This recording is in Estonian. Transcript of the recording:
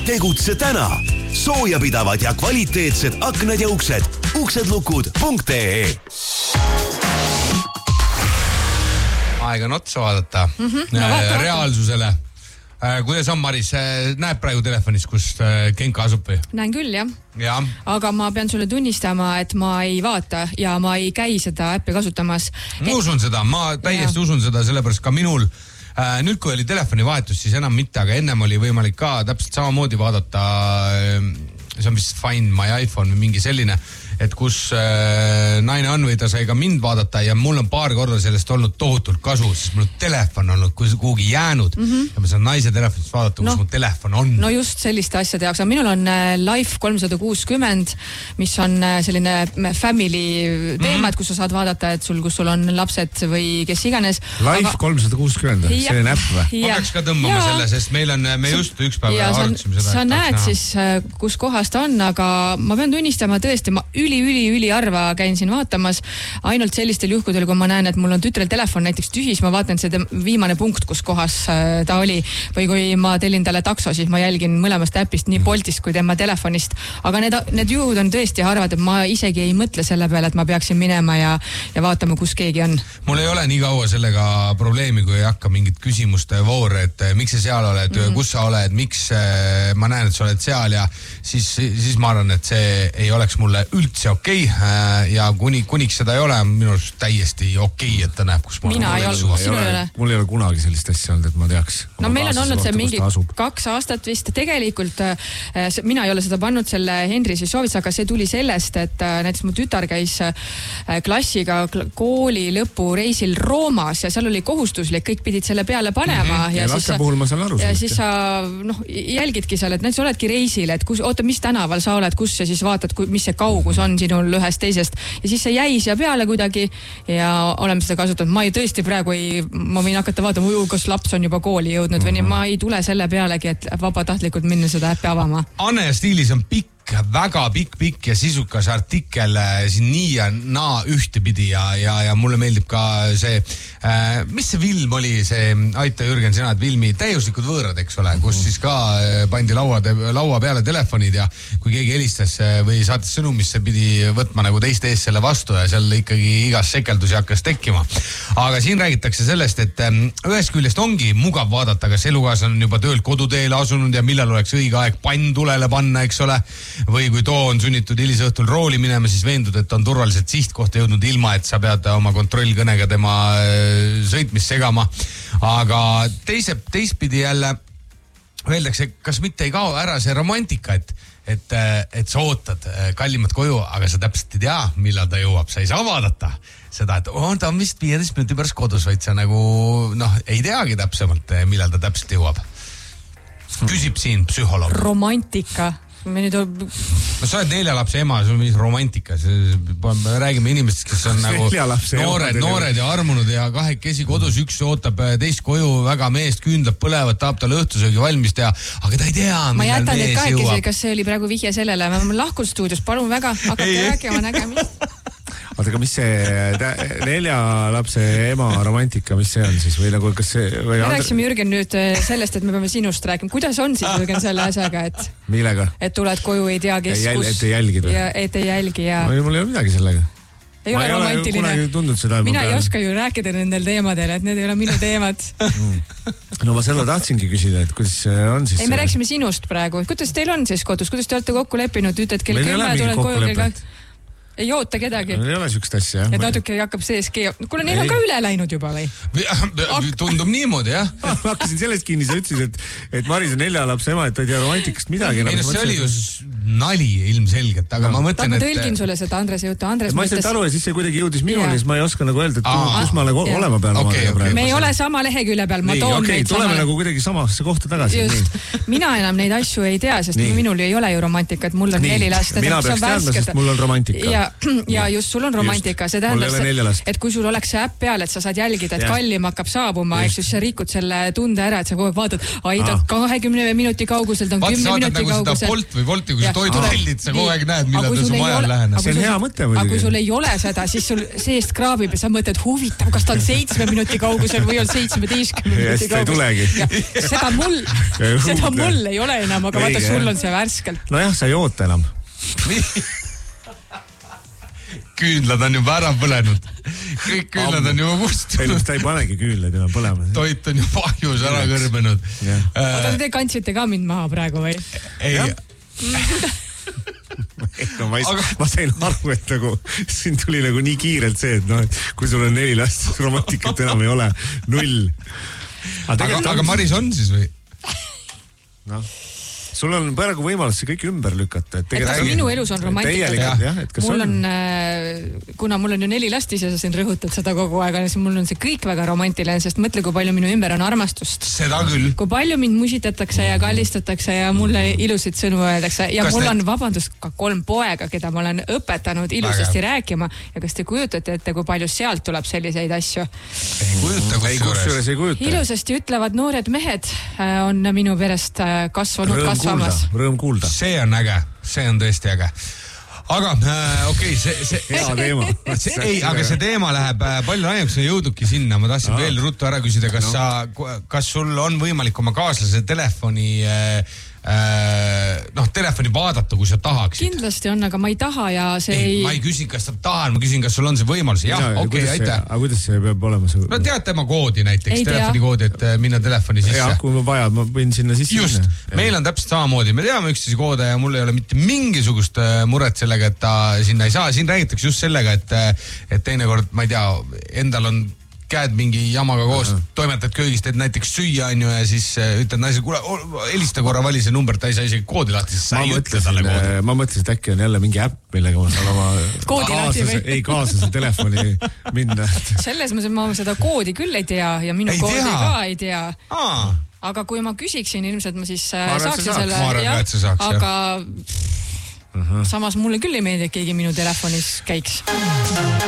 Tegutse täna. Soojapidavad ja kvaliteetsed aknad ja uksed. uksedlukud.ee. Aeg on otsa vaadata reaalsusele. Kuidas on, Maris? Näeb praegu telefonis, kus Genka asub või? Näen küll, jah. Ja. Aga ma pean sulle tunnistama, et ma ei vaata ja ma ei käi seda äppi kasutamas. Ma usun seda, ma täiesti usun seda, sellepärast ka minul. Nüüd, kui oli telefonivahetus, siis enam mitte, aga ennem oli võimalik ka täpselt samamoodi vaadata, see on vist Find My iPhone või mingi selline, et kus naine on või ta sai ka mind vaadata ja mul on paar korda sellest olnud tohutult kasu, sest mul telefon on olnud kuhugi jäänud ja ma saan naise telefonist vaadata, kus mu telefon on. No just selliste asjade jaoks, aga minul on Life 360, mis on selline family teemad, kus sa saad vaadata, et kus sul on lapsed või kes iganes. Life 360, selline äpp või? Ma peaks ka tõmbama selle, sest me just üks päev arutasime seda. Sa näed siis, kus kohas ta on, aga ma pean tunnistama tõesti, ma üli harva käin siin vaatamas. Ainult sellistel juhkudel, kui ma näen, et mul on tütrel telefon näiteks tühis, ma vaatan seda viimane punkt, kus kohas ta oli. Või kui ma tellin talle takso, siis ma jälgin mõlemast äpist, nii Boltist kui tema telefonist. Aga need juhud on tõesti harvad, et ma isegi ei mõtle selle peale, et ma peaksin minema ja vaatama, kus keegi on. Mul ei ole nii kaua sellega probleemi, kui ei hakka mingit küsimuste voore, et miks sa seal oled, kus sa oled, miks ma näen, et sa oled seal ja siis ma arvan, et see ei oleks mulle üldse okei. Ja kuniks seda ei ole, minu arust täiesti okei, et ta näeb, kus ma mina ei ole. Mul ei ole kunagi sellist asja olnud, et ma teaks. No meil on olnud see mingi 2 aastat vist. Tegelikult mina ei ole seda pannud selle Henri siis soovitus, aga see tuli sellest, et näiteks mu tütar käis klassiga kooli lõpureisil Roomas ja seal oli kohustuslik, kõik pidid selle peale panema. Ja laste puhul ma saan aru. Ja siis sa jälgidki seal, et näiteks oledki reisil, et mis tänaval sa oled, kus ja siis vaatad, mis see kaugus on sinul ühest teisest ja siis see jäi siia peale kuidagi ja oleme seda kasutanud. Ma ei tõesti praegu ma võin hakata vaatama, kas laps on juba kooli jõudnud või nii, ma ei tule selle pealegi, et vabatahtlikult minna seda äppi avama. Anne Stiilis on väga pikk ja sisukas artikkel siin nii ja naa ühtepidi ja mulle meeldib ka see, mis see film oli, see Aita Jürgen, sina, et filmi Täiuslikud võõrad, eks ole, kus siis ka pandi laua peale telefonid ja kui keegi helistas või saatis sõnumisse, pidi võtma nagu teiste ees selle vastu ja seal ikkagi igas sekeldusi hakkas tekkima. Aga siin räägitakse sellest, et ühest küljest ongi mugav vaadata, kas elukaaslane on juba töölt koduteele asunud ja millal oleks õige aeg pann tulele panna, eks ole. Või kui too on sunnitud hilisõhtul rooli minema, siis veendud, et on turvaliselt sihtkohta jõudnud ilma, et sa pead oma kontrollkõnega tema sõitmist segama. Aga teistpidi jälle öeldakse, kas mitte ei kao ära see romantika, et sa ootad kallimat koju, aga sa täpselt ei tea, millal ta jõuab. Sa ei saa vaadata seda, et ta on vist 15 minuti pärast kodus, vaid sa nagu ei teagi täpsemalt, millal ta täpselt jõuab. Küsib siin psühholoog. Romantika. Sa oled 4 lapse ema, see on mingi romantika. Räägime inimestest, kes on nagu noored ja armunud ja kahekesi kodus, üks ootab teist koju, väga meest kündlab põlevad, tahab talle õhtusöögi valmis teha, aga ta ei tea, ma jätan need kahekesi, kas see oli praegu vihje sellele, ma lahkun stuudios, palun väga, hakake rääkima nägemist. Oota, aga mis see 4 lapse ema romantika, mis see on siis? Või nagu, kas see... Me rääksime Jürgen nüüd sellest, et me peame sinust rääkima. Kuidas on siis Jürgen selle asjaga, et... Millega? Et tuled koju, ei tea kes, kus... Et ei jälgi. Et ei jälgi ja... Mul ei ole midagi sellega. Ei ole romantiline. Seda, mina ei oska ju rääkida nendel teemadel, et need ei ole minu teemad. No ma seda tahtsingi küsida, et kuidas on siis... Ei, me rääksime sinust praegu. Kuidas teil on siis kodus? Kuidas te olete kokku leppinud? Ütled, kell 10 tuled koju, ei oota kedagi. Ei ole sükst asja, jah. Et natuke hakkab sees Kuule, neil on ka üle läinud juba või? Tundub niimoodi, jah. Ma hakkasin sellest kinni, sa ütlesid, et Maris on 4 lapse ema, et ta ei tea romantikast midagi. Ei, see oli ju nali ilmselgelt, aga ma mõtlen, et... Ma tõlgin sulle seda Andrese juttu. Ma ei saanud aru ja siis see kuidagi jõudis minuni, siis ma ei oska nagu öelda, et kus ma olema pean. Me ei ole sama lehekülje peal, ma toon neid sama... Tuleme nagu kuidagi samasse kohta tagasi. Mina enam neid asju ei tea, sest minul ei ole ju romantika, et mul on 4 last. Mina peaks teadma, sest mul on romantika. Ja just, sul on romantika. See tähendab, et kui sul oleks see äpp peal, et sa saad jälgida, et kallim hakkab saabuma, eks siis sa rikud selle tunde ära, et sa kogu aeg vaatad, ta 20 minuti kauguselt on 10 minuti kaugusel. Vaata, saadad nagu seda Bolti, kui sa toidutellid, sa kogu aeg näed, millal ta su majal lähenes. See on hea mõte muidugi. Aga kui sul ei ole seda, siis sul seest kraabib ja sa mõtled huvitav, kas ta on 7 minuti kaugusel või on 17 minuti kaugusel. Seda mul ei ole enam, aga vaata, sul on see värskelt. Nojah, sa ei oota enam. Küünlad on juba ära põlenud. Kõik küünlad on juba kustunud. Ta ei panegi küünlad enam põlema. Toit on juba ahjus ära kõrbenud. Oota, te kandsite ka mind maha praegu või? Ei. No, ma sain aru, et nagu siin tuli nagu nii kiirelt see, et noh, et kui sul on 4 last, siis romantikat enam ei ole. 0. Aga Maris on siis või? Noh. Sul on praegu võimalus see kõik ümber lükata. Kas minu elus on romantika? Mul on, kuna mul on ju 4 last ise, sa siin rõhutad seda kogu aeg, siis mul on see kõik väga romantiline, sest mõtle, kui palju minu ümber on armastust. Seda küll. Kui palju mind musitatakse ja kallistatakse ja mulle ilusid sõnu öeldakse. Ja mul on, vabandust, ka 3 poega, keda ma olen õpetanud ilusasti rääkima. Ja kas te kujutate ette, kui palju sealt tuleb selliseid asju? Ei kujuta. Ilusasti ütlevad noored mehed on minu perest kasvanud Rõõm kuulda. See on äge, see on tõesti äge. Aga okei, see hea teema. Aga see teema läheb palju laiemaks ja jõuduki sinna. Ma tahtsin veel ruttu ära küsida, kas sul on võimalik oma kaaslase telefoni vaadata, kui sa tahaksid. Kindlasti on, aga ma ei taha ja see ma ei küsin, kas sa tahan, ma küsin, kas sul on see võimalus. Jah, okei, aitäh. Aga kuidas see peab olema? No tead tema koodi näiteks, telefonikoodi, et minna telefoni sisse. Ja, kui ma vajan, ma võin sinna sisse. Just, meil on täpselt samamoodi. Me teame üksteise koode ja mul ei ole mitte mingisugust muret sellega, et ta sinna ei saa. Siin räägitakse just sellega, et teinekord, ma ei tea, endal on käed mingi jamaga koos, toimetad köögist, et näiteks süüa on ju ja siis ütled naisele, kuule, helista korra, vali see number, ta ei saa isegi koodi lahti, siis sa ei ütle talle koodi. Ma mõtlesin, et äkki on jälle mingi äpp, millega ma saan oma kaaslase telefoni minna. Selles mõttes ma seda koodi küll ei tea ja minu koodi ka ei tea. Aga kui ma küsiksin, ilmselt ma siis saaksin selle, aga samas mulle küll ei meeldi, et keegi minu telefonis käiks.